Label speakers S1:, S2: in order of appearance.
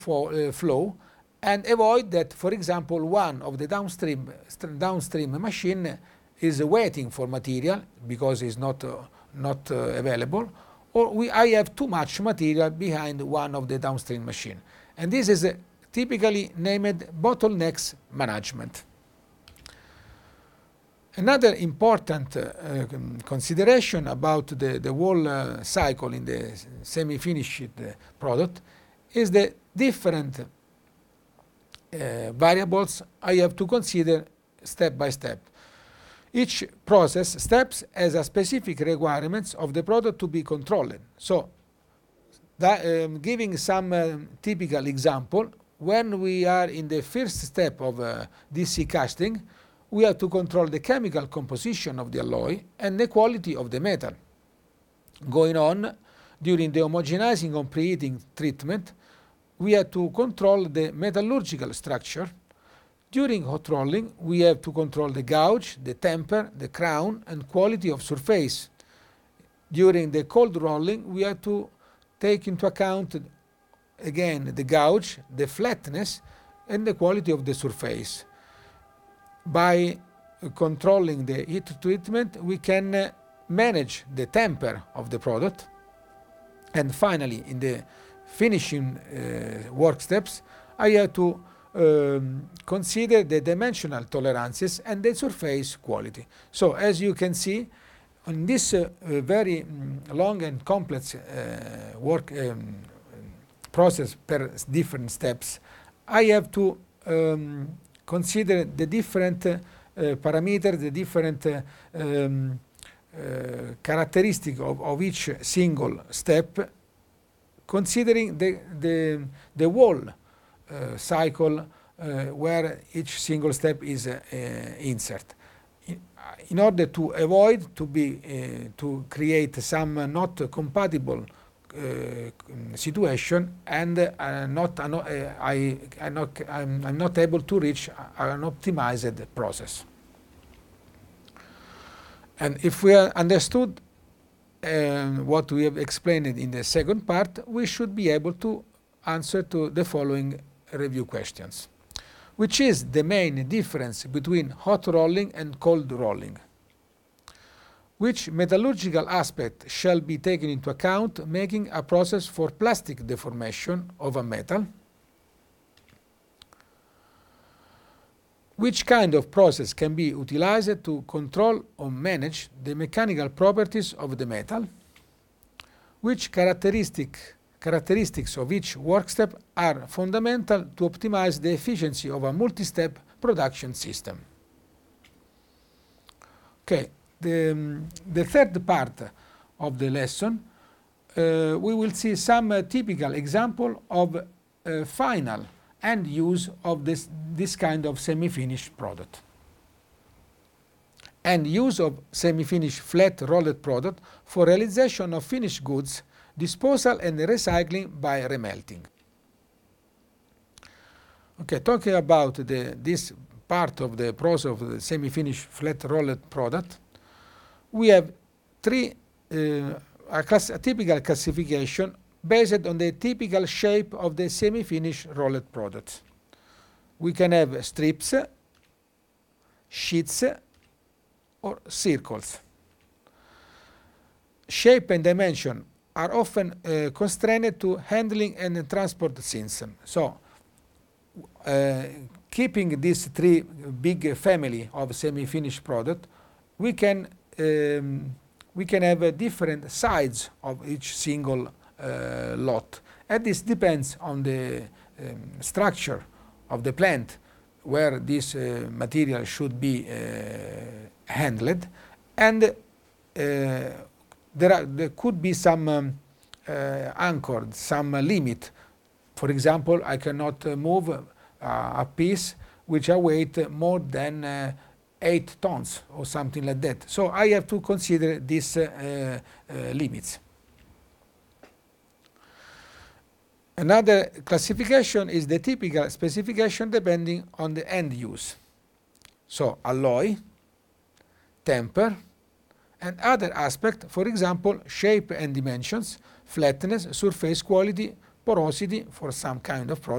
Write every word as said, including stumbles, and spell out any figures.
S1: for, uh, flow, and avoid that, for example, one of the downstream downstream machine is waiting for material because it's not uh, not uh, available, or we I have too much material behind one of the downstream machine, and this is uh, typically named bottlenecks management. Another important uh, consideration about the, the whole uh, cycle in the semi-finished uh, product is the different uh, variables I have to consider step by step. Each process steps has a specific requirements of the product to be controlled. So, that, um, giving some uh, typical example, when we are in the first step of uh, D C casting, we have to control the chemical composition of the alloy and the quality of the metal. Going on, during the homogenizing or preheating treatment, we have to control the metallurgical structure. During hot rolling, we have to control the gouge, the temper, the crown, and quality of surface. During the cold rolling, we have to take into account, again, the gouge, the flatness, and the quality of the surface. By controlling the heat treatment, we can uh, manage the temper of the product. And finally, in the finishing uh, work steps, I have to um, consider the dimensional tolerances and the surface quality. So, as you can see, on this uh, uh, very um, long and complex uh, work um, process per different steps, I have to um, consider the different uh, parameters, the different uh, um, uh, characteristics of, of each single step, considering the, the, the whole uh, cycle uh, where each single step is uh, uh, insert. In, in order to avoid to be uh, to create some uh, not compatible Uh, situation, and uh, not uh, I I'm not I'm, I'm not able to reach an optimized process. And if we understood uh, what we have explained in the second part, we should be able to answer to the following review questions. Which is the main difference between hot rolling and cold rolling? Which metallurgical aspect shall be taken into account making a process for plastic deformation of a metal? Which kind of process can be utilized to control or manage the mechanical properties of the metal? Which characteristic, characteristics of each work step are fundamental to optimize the efficiency of a multi-step production system? Okay. The, um, the third part of the lesson, uh, we will see some uh, typical example of uh, final end use of this, this kind of semi-finished product. And use of semi-finished flat rolled product for realization of finished goods, disposal and recycling by remelting. Okay, talking about the, this part of the process of the semi-finished flat rolled product, we have three, uh, a, class, a typical classification based on the typical shape of the semi-finished rolled products. We can have strips, sheets, or circles. Shape and dimension are often uh, constrained to handling and transport system. So, uh, keeping these three big family of semi-finished product, we can Um, we can have uh, different sides of each single uh, lot, and this depends on the um, structure of the plant where this uh, material should be uh, handled, and uh, there, are, there could be some um, uh, anchored, some uh, limit. For example, I cannot uh, move uh, a piece which I weight more than uh, eight tons or something like that. So I have to consider these uh, uh, limits. Another classification is the typical specification depending on the end use. So alloy, temper, and other aspects, for example, shape and dimensions, flatness, surface quality, porosity for some kind of product